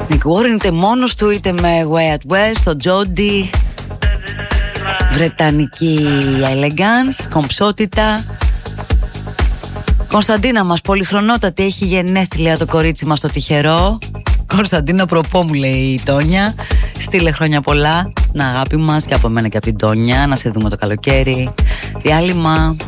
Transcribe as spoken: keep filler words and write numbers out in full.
Nick Warren είτε μόνος του είτε με Way Out West, το Jody. Βρετανική elegance, κομψότητα. Κωνσταντίνα μας, πολυχρονότατη, έχει γενέθλια το κορίτσι μας το τυχερό. Κωνσταντίνα προπό, μου λέει η Τόνια. Στείλε χρόνια πολλά, την αγάπη μας και από μένα και από την Τόνια. Να σε δούμε το καλοκαίρι. Διάλειμμα.